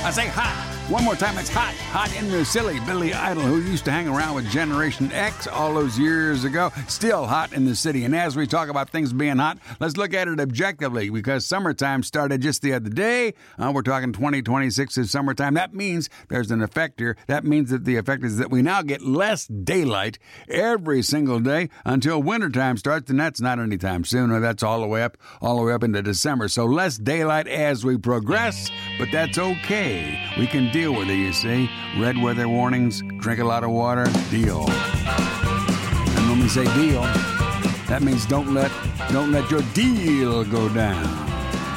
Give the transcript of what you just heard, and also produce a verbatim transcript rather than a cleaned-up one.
I say hot. One more time, it's hot. Hot in the silly. Billy Idol, who used to hang around with Generation X all those years ago, still hot in the city. And as we talk about things being hot, let's look at it objectively, because summertime started just the other day. Uh, we're talking twenty twenty-six is summertime. That means there's an effect here. That means that the effect is that we now get less daylight every single day until wintertime starts, and that's not anytime soon. That's all the way up, all the way up into December. So less daylight as we progress, but that's okay. We can deal with it, you see. Red weather warnings, drink a lot of water, deal. And when we say deal, that means don't let don't let your deal go down.